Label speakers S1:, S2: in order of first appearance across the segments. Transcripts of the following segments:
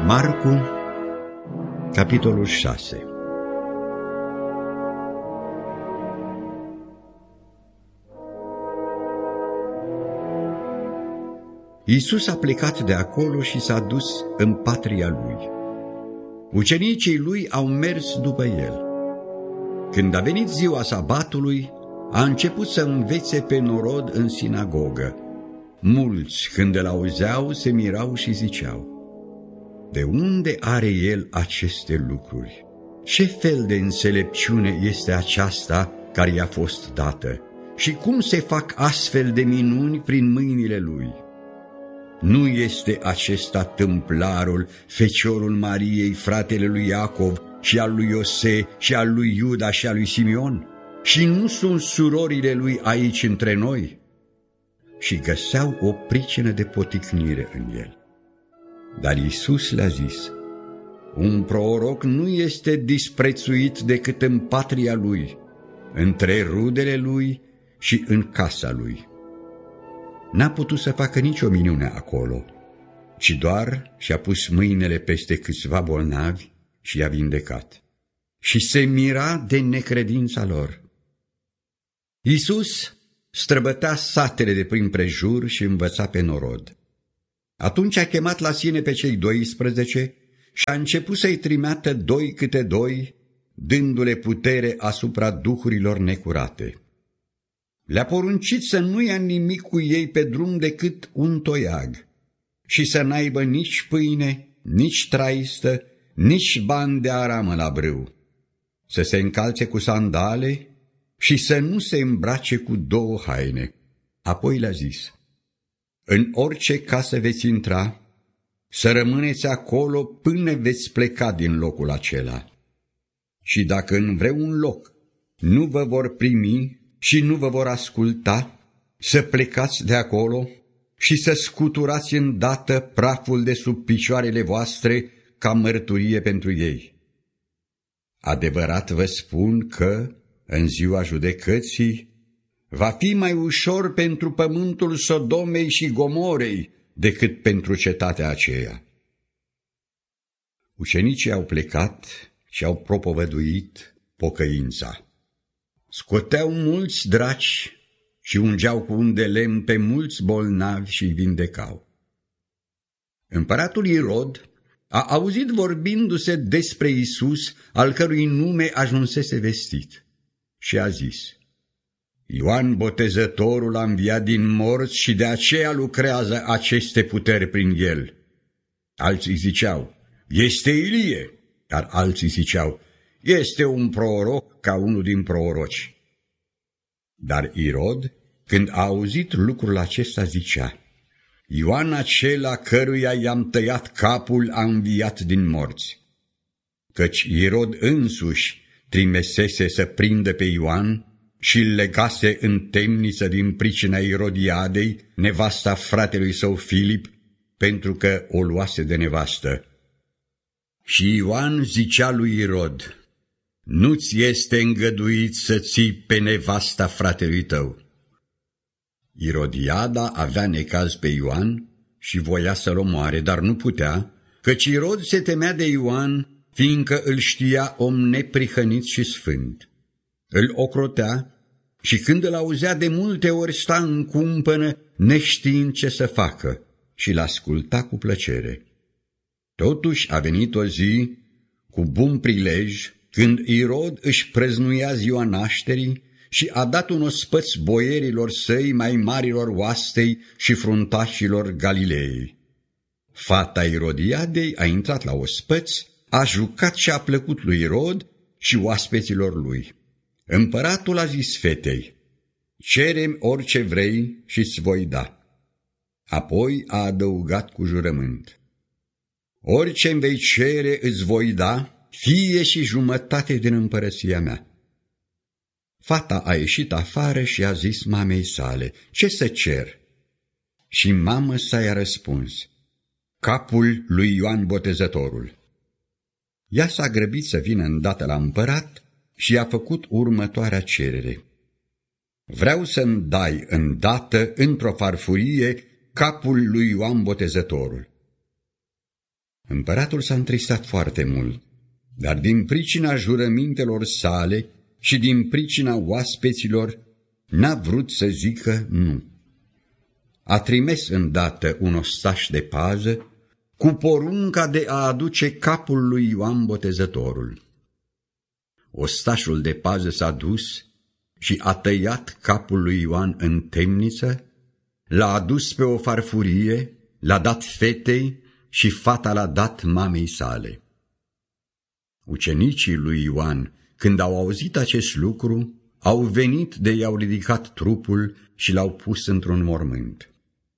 S1: Marcu, capitolul 6. Iisus a plecat de acolo și s-a dus în patria lui. Ucenicii lui au mers după el. Când a venit ziua sabatului, a început să învețe pe norod în sinagogă. Mulți, când îl auzeau, se mirau și ziceau: de unde are el aceste lucruri? Ce fel de înțelepciune este aceasta care i-a fost dată? Și cum se fac astfel de minuni prin mâinile lui? Nu este acesta tâmplarul, feciorul Mariei, fratele lui Iacov, și al lui Iose, și al lui Iuda, și al lui Simeon? Și nu sunt surorile lui aici între noi? Și găseau o pricină de poticnire în el. Dar Iisus le-a zis: un proroc nu este disprețuit decât în patria lui, între rudele lui și în casa lui. N-a putut să facă nicio minune acolo, ci doar și-a pus mâinile peste câțiva bolnavi și i-a vindecat. Și se mira de necredința lor. Iisus străbătea satele de prin prejur și învăța pe norod. Atunci a chemat la sine pe cei 12 și a început să-i trimeată 2 câte 2, dându-le putere asupra duhurilor necurate. Le-a poruncit să nu ia nimic cu ei pe drum decât un toiag și să n-aibă nici pâine, nici traistă, nici bani de aramă la brâu, să se încalțe cu sandale și să nu se îmbrace cu 2 haine. Apoi le-a zis: în orice casă veți intra, să rămâneți acolo până veți pleca din locul acela. Și dacă în vreun loc nu vă vor primi și nu vă vor asculta, să plecați de acolo și să scuturați îndată praful de sub picioarele voastre ca mărturie pentru ei. Adevărat vă spun că, în ziua judecății, va fi mai ușor pentru pământul Sodomei și Gomorei decât pentru cetatea aceea. Ucenicii au plecat și au propovăduit pocăința. Scoteau mulți draci și ungeau cu un de lemn pe mulți bolnavi și îi vindecau. Împăratul Irod a auzit vorbindu-se despre Iisus, al cărui nume ajunsese vestit, și a zis: Ioan Botezătorul a înviat din morți și de aceea lucrează aceste puteri prin el. Alții ziceau: este Ilie, dar alții ziceau: este un proroc ca unul din proroci. Dar Irod, când a auzit lucrul acesta, zicea: Ioan acela căruia i-am tăiat capul a înviat din morți. Căci Irod însuși trimisese să prindă pe Ioan și îl legase în temniță din pricina Irodiadei, nevasta fratelui său Filip, pentru că o luase de nevastă. Și Ioan zicea lui Irod: nu-ți este îngăduit să ții pe nevasta fratelui tău. Irodiada avea necaz pe Ioan și voia să-l omoare, dar nu putea, căci Irod se temea de Ioan, fiindcă îl știa om neprihănit și sfânt. Îl ocrotea și când îl auzea de multe ori sta în cumpănă, neștiind ce să facă, și l-asculta cu plăcere. Totuși a venit o zi cu bun prilej, când Irod își prăznuia ziua nașterii și a dat un ospăț boierilor săi, mai marilor oastei și fruntașilor Galileei. Fata Irodiadei a intrat la ospăț, a jucat și a plăcut lui Irod și oaspeților lui. Împăratul a zis fetei: cere-mi orice vrei și-ți voi da. Apoi a adăugat cu jurământ: orice-mi vei cere îți voi da, fie și jumătate din împărăția mea. Fata a ieșit afară și a zis mamei sale: ce să cer? Și mama sa i-a răspuns: capul lui Ioan Botezătorul. Ea s-a grăbit să vină îndată la împărat și i-a făcut următoarea cerere: vreau să-mi dai îndată într-o farfurie capul lui Ioan Botezătorul. Împăratul s-a întristat foarte mult, dar din pricina jurămintelor sale și din pricina oaspeților n-a vrut să zică nu. A trimis îndată un ostaș de pază cu porunca de a aduce capul lui Ioan Botezătorul. Ostașul de pază s-a dus și a tăiat capul lui Ioan în temniță, l-a adus pe o farfurie, l-a dat fetei și fata l-a dat mamei sale. Ucenicii lui Ioan, când au auzit acest lucru, au venit de i-au ridicat trupul și l-au pus într-un mormânt.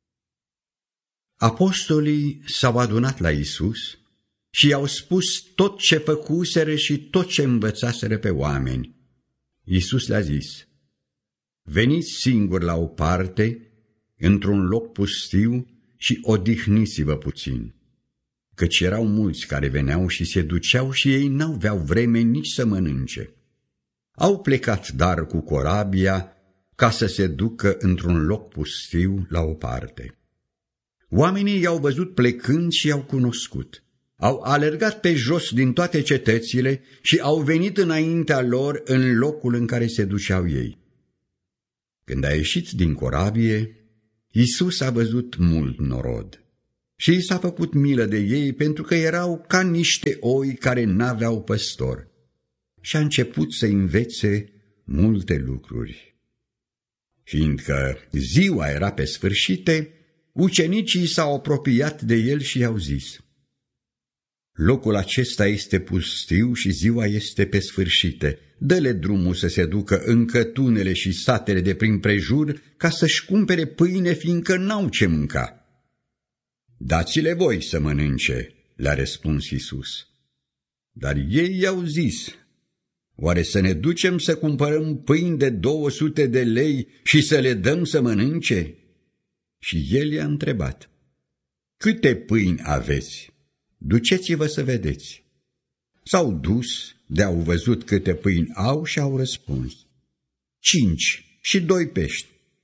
S1: Apostolii s-au adunat la Iisus și i-au spus tot ce făcuseră și tot ce învățaseră pe oameni. Iisus le-a zis: veniți singuri la o parte, într-un loc pustiu, și odihniți-vă puțin, căci erau mulți care veneau și se duceau și ei n-aveau vreme nici să mănânce. Au plecat dar cu corabia ca să se ducă într-un loc pustiu la o parte. Oamenii i-au văzut plecând și i-au cunoscut. Au alergat pe jos din toate cetățile și au venit înaintea lor în locul în care se duceau ei. Când a ieșit din corabie, Iisus a văzut mult norod și i s-a făcut milă de ei pentru că erau ca niște oi care n-aveau păstor și a început să învețe multe lucruri. Fiindcă ziua era pe sfârșite, ucenicii s-au apropiat de el și i-au zis: locul acesta este pustiu și ziua este pe sfârșite. Dă-le drumul să se ducă în cătunele și satele de prin prejur ca să-și cumpere pâine, fiindcă n-au ce mânca. Dați-le voi să mănânce, le-a răspuns Iisus. Dar ei i-au zis: oare să ne ducem să cumpărăm pâini de 200 de lei și să le dăm să mănânce? Și el i-a întrebat: câte pâini aveți? Duceți-vă să vedeți. S-au dus, de-au văzut câte pâini au și au răspuns: 5 și 2 pești.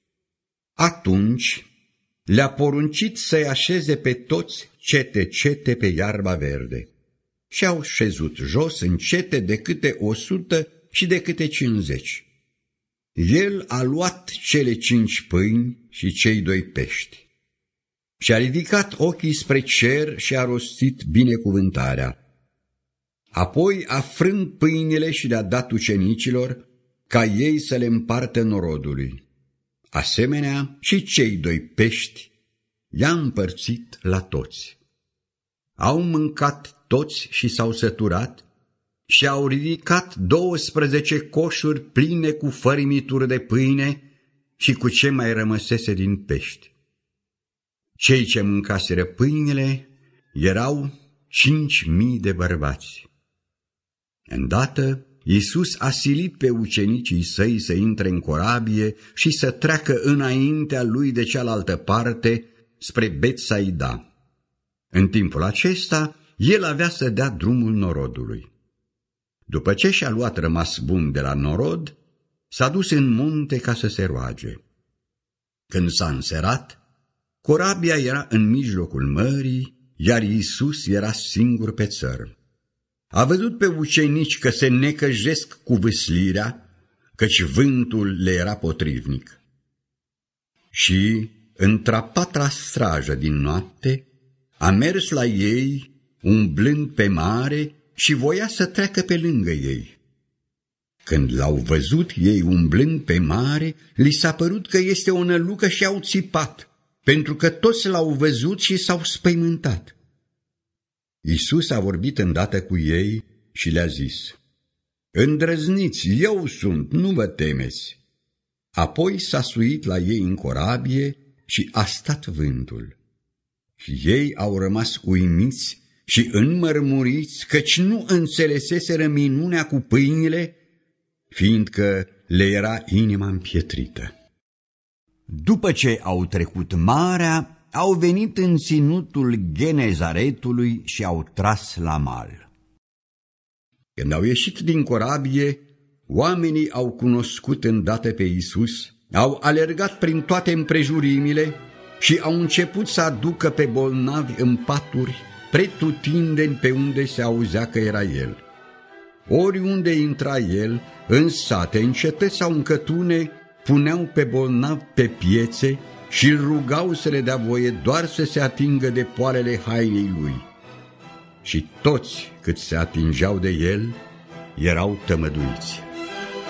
S1: Atunci le-a poruncit să-i așeze pe toți cete-cete pe iarba verde. Și au șezut jos în cete de câte 100 și de câte 50. El a luat cele 5 pâini și cei 2 pești. Și-a ridicat ochii spre cer și a rostit binecuvântarea. Apoi a frânt pâinile și le-a dat ucenicilor, ca ei să le împartă norodului. Asemenea, și cei 2 pești i-a împărțit la toți. Au mâncat toți și s-au săturat și au ridicat 12 coșuri pline cu fărimituri de pâine și cu ce mai rămăsese din pești. Cei ce mâncaseră pâinile erau 5.000 de bărbați. Îndată, Iisus a silit pe ucenicii săi să intre în corabie și să treacă înaintea lui de cealaltă parte, spre Betsaida. În timpul acesta, el avea să dea drumul norodului. După ce și-a luat rămas bun de la norod, s-a dus în munte ca să se roage. Când s-a înserat, corabia era în mijlocul mării, iar Iisus era singur pe țărm. A văzut pe ucenici că se necăjesc cu vâslirea, căci vântul le era potrivnic. Și, într-a 4-a strajă din noapte, a mers la ei, umblând pe mare, și voia să treacă pe lângă ei. Când l-au văzut ei umblând pe mare, li s-a părut că este o nălucă și au țipat, pentru că toți l-au văzut și s-au spăimântat. Iisus a vorbit îndată cu ei și le-a zis: îndrăzniți, eu sunt, nu vă temeți. Apoi s-a suit la ei în corabie și a stat vântul. Și ei au rămas uimiți și înmărmuriți, căci nu înțeleseseră minunea cu pâinile, fiindcă le era inima împietrită. După ce au trecut marea, au venit în ținutul Genezaretului și au tras la mal. Când au ieșit din corabie, oamenii au cunoscut îndată pe Iisus, au alergat prin toate împrejurimile și au început să aducă pe bolnavi în paturi pretutindeni pe unde se auzea că era el. Oriunde intra el, în sate, în cetăți sau în cătune, puneau pe bolnav pe piețe și îl rugau să le dea voie doar să se atingă de poalele hainei lui. Și toți cât se atingeau de el erau tămăduiți.